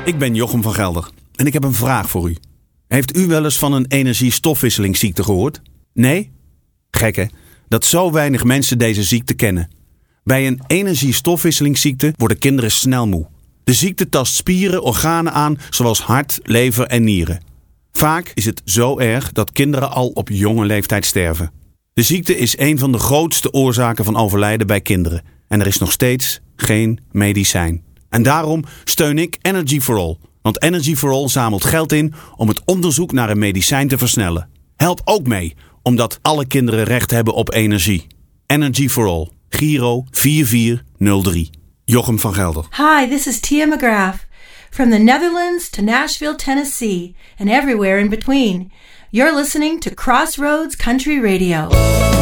Ik ben Jochem van Gelder en ik heb een vraag voor u. Heeft u wel eens van een energiestofwisselingsziekte gehoord? Nee? Gek hè, dat zo weinig mensen deze ziekte kennen. Bij een energiestofwisselingsziekte worden kinderen snel moe. De ziekte tast spieren, organen aan, zoals hart, lever en nieren. Vaak is het zo erg dat kinderen al op jonge leeftijd sterven. De ziekte is een van de grootste oorzaken van overlijden bij kinderen. En er is nog steeds geen medicijn. En daarom steun ik Energy for All. Want Energy for All zamelt geld in om het onderzoek naar een medicijn te versnellen. Help ook mee, omdat alle kinderen recht hebben op energie. Energy for All. Giro 4403. Jochem van Gelder. Hi, this is Tia McGrath. From the Netherlands to Nashville, Tennessee, and everywhere in between. You're listening to Crossroads Country Radio.